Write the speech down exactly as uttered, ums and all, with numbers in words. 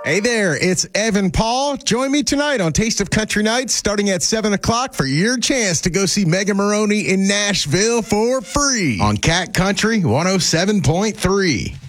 Hey there, it's Evan Paul. Join me tonight on Taste of Country Nights starting at seven o'clock for your chance to go see Megan Maroney in Nashville for free on Cat Country one oh seven point three.